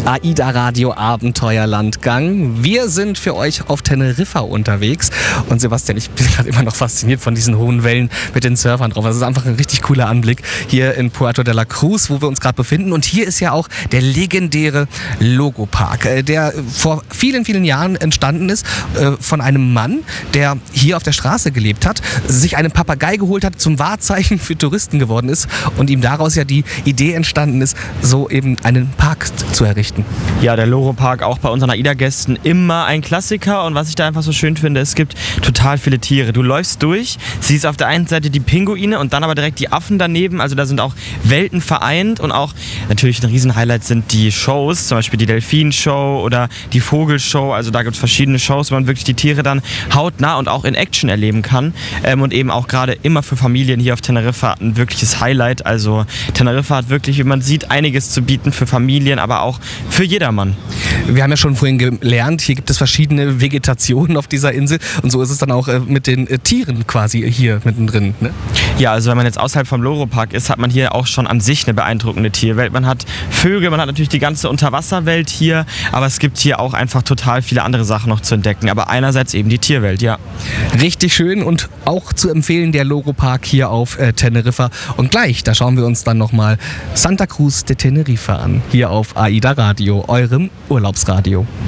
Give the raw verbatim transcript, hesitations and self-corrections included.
AIDA Radio Abenteuerlandgang. Wir sind für euch auf Teneriffa unterwegs. Und Sebastian, ich bin gerade immer noch fasziniert von diesen hohen Wellen mit den Surfern drauf. Das ist einfach ein richtig cooler Anblick hier in Puerto de la Cruz, wo wir uns gerade befinden. Und hier ist ja auch der legendäre Logopark, der vor vielen, vielen Jahren entstanden ist von einem Mann, der hier auf der Straße gelebt hat, sich einen Papagei geholt hat, zum Wahrzeichen für Touristen geworden ist und ihm daraus ja die Idee entstanden ist, so eben einen Park zu errichten. Ja, der Loro-Park auch bei unseren AIDA-Gästen immer ein Klassiker, und was ich da einfach so schön finde, es gibt total viele Tiere. Du läufst durch, siehst auf der einen Seite die Pinguine und dann aber direkt die Affen daneben, also da sind auch Welten vereint, und auch natürlich ein Riesenhighlight sind die Shows, zum Beispiel die Delfinshow oder die Vogelshow, also da gibt es verschiedene Shows, wo man wirklich die Tiere dann hautnah und auch in Action erleben kann, ähm, und eben auch gerade immer für Familien hier auf Teneriffa ein wirkliches Highlight. Also Teneriffa hat wirklich, wie man sieht, einiges zu bieten für Familien, aber auch für jedermann. Wir haben ja schon vorhin gelernt, hier gibt es verschiedene Vegetationen auf dieser Insel, und so ist es dann auch äh, mit den äh, Tieren quasi hier mittendrin, ne? Ja, also wenn man jetzt außerhalb vom Loro-Park ist, hat man hier auch schon an sich eine beeindruckende Tierwelt. Man hat Vögel, man hat natürlich die ganze Unterwasserwelt hier, aber es gibt hier auch einfach total viele andere Sachen noch zu entdecken. Aber einerseits eben die Tierwelt, ja. Richtig schön und auch zu empfehlen der Loro-Park hier auf äh, Teneriffa. Und gleich, da schauen wir uns dann nochmal Santa Cruz de Tenerife an, hier auf AIDA Radio, eurem Urlaubsradio.